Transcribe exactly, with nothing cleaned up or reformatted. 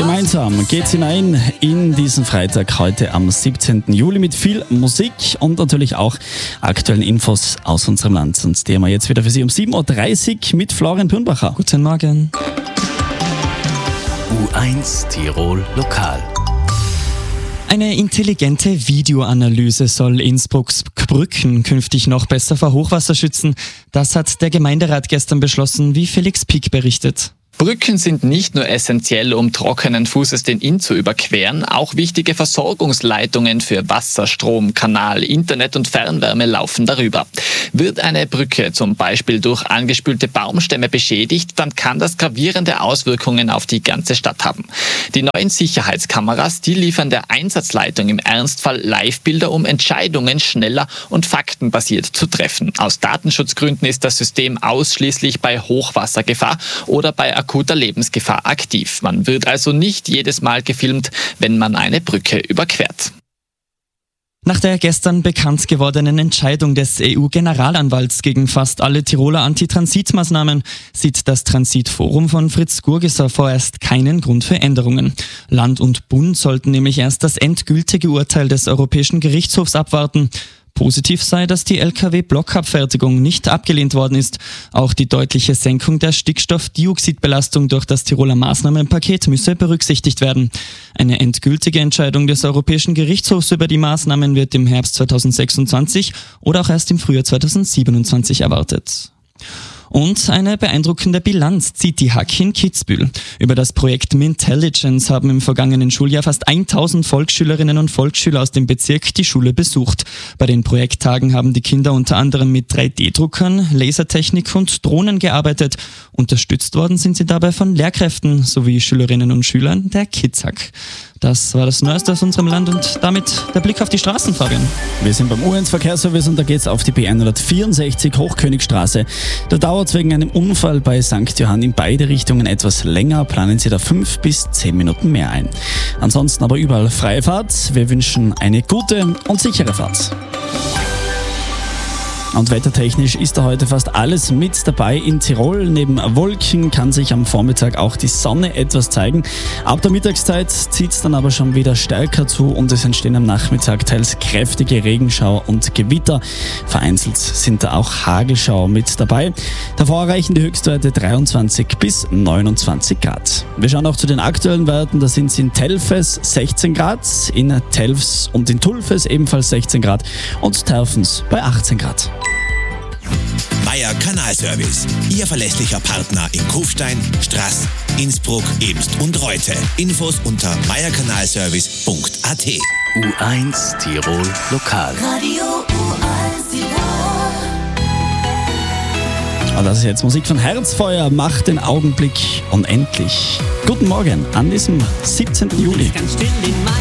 Gemeinsam geht's hinein in diesen Freitag heute am siebzehnten Juli mit viel Musik und natürlich auch aktuellen Infos aus unserem Land. Und die haben wir jetzt wieder für Sie um sieben Uhr dreißig mit Florian Pürnbacher. Guten Morgen. U eins Tirol Lokal. Eine intelligente Videoanalyse soll Innsbrucks Brücken künftig noch besser vor Hochwasser schützen. Das hat der Gemeinderat gestern beschlossen, wie Felix Pick berichtet. Brücken sind nicht nur essentiell, um trockenen Fußes den Inn zu überqueren, auch wichtige Versorgungsleitungen für Wasser, Strom, Kanal, Internet und Fernwärme laufen darüber. Wird eine Brücke zum Beispiel durch angespülte Baumstämme beschädigt, dann kann das gravierende Auswirkungen auf die ganze Stadt haben. Die neuen Sicherheitskameras, die liefern der Einsatzleitung im Ernstfall Live-Bilder, um Entscheidungen schneller und faktenbasiert zu treffen. Aus Datenschutzgründen ist das System ausschließlich bei Hochwassergefahr oder bei akuter Lebensgefahr aktiv. Man wird also nicht jedes Mal gefilmt, wenn man eine Brücke überquert. Nach der gestern bekannt gewordenen Entscheidung des E U-Generalanwalts gegen fast alle Tiroler Antitransitmaßnahmen sieht das Transitforum von Fritz Gurgeser vorerst keinen Grund für Änderungen. Land und Bund sollten nämlich erst das endgültige Urteil des Europäischen Gerichtshofs abwarten. Positiv sei, dass die L K W-Blockabfertigung nicht abgelehnt worden ist. Auch die deutliche Senkung der Stickstoffdioxidbelastung durch das Tiroler Maßnahmenpaket müsse berücksichtigt werden. Eine endgültige Entscheidung des Europäischen Gerichtshofs über die Maßnahmen wird im Herbst zweitausendsechsundzwanzig oder auch erst im Frühjahr zweitausendsiebenundzwanzig erwartet. Und eine beeindruckende Bilanz zieht die H A K in Kitzbühel. Über das Projekt Mintelligence haben im vergangenen Schuljahr fast tausend Volksschülerinnen und Volksschüler aus dem Bezirk die Schule besucht. Bei den Projekttagen haben die Kinder unter anderem mit drei D Druckern, Lasertechnik und Drohnen gearbeitet. Unterstützt worden sind sie dabei von Lehrkräften sowie Schülerinnen und Schülern der Kitzhack. Das war das Neueste aus unserem Land und damit der Blick auf die Straßen, Fabian. Wir sind beim U eins Verkehrsservice und da geht's auf die B hundertvierundsechzig Hochkönigstraße. Da dauert es wegen einem Unfall bei Sankt Johann in beide Richtungen etwas länger. Planen Sie da fünf bis zehn Minuten mehr ein. Ansonsten aber überall freie Fahrt. Wir wünschen eine gute und sichere Fahrt. Und wettertechnisch ist da heute fast alles mit dabei in Tirol. Neben Wolken kann sich am Vormittag auch die Sonne etwas zeigen. Ab der Mittagszeit zieht es dann aber schon wieder stärker zu und es entstehen am Nachmittag teils kräftige Regenschauer und Gewitter. Vereinzelt sind da auch Hagelschauer mit dabei. Davor erreichen die Höchstwerte dreiundzwanzig bis neunundzwanzig Grad. Wir schauen auch zu den aktuellen Werten. Da sind es in Telfes sechzehn Grad, in Telfs und in Tulfes ebenfalls sechzehn Grad und Terfens bei achtzehn Grad. Meier Kanalservice, Ihr verlässlicher Partner in Kufstein, Straß, Innsbruck, Ebst und Reute. Infos unter meier kanalservice punkt a t. U eins Tirol Lokal. Radio U eins Tirol. Und das ist jetzt Musik von Herzfeuer, macht den Augenblick unendlich. Guten Morgen an diesem siebzehnten Juli. Ganz still in